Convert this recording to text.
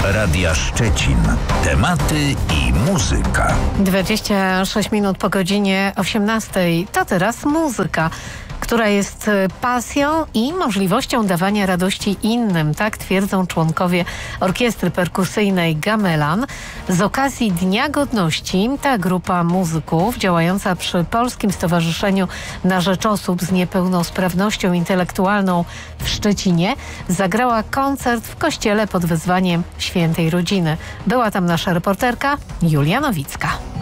Radia Szczecin. Tematy i muzyka. 26 minut po godzinie 18. To teraz muzyka, która jest pasją i możliwością dawania radości innym. Tak twierdzą członkowie orkiestry perkusyjnej Gamelan. Z okazji Dnia Godności ta grupa muzyków działająca przy Polskim Stowarzyszeniu na Rzecz Osób z Niepełnosprawnością Intelektualną w Szczecinie zagrała koncert w kościele pod wezwaniem Świętej Rodziny. Była tam nasza reporterka Julia Nowicka.